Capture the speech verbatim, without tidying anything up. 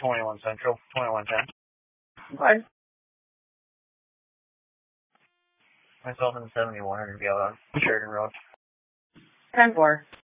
twenty-one Central, twenty-one ten. Okay. Myself and seventy-one are going to be out on Sheridan Road. ten four.